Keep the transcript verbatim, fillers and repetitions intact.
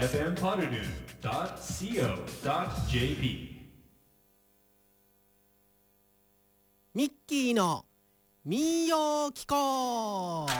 エフエム ポッドドゥ ドット シーオー ドット ジェーピーミッキーの民謡機構。